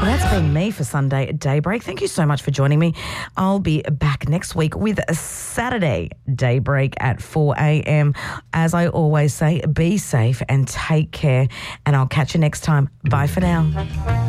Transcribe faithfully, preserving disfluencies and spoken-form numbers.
Well, that's been me for Sunday at Daybreak. Thank you so much for joining me. I'll be back next week with a Saturday Daybreak at four a.m. As I always say, be safe and take care, and I'll catch you next time. Bye for now.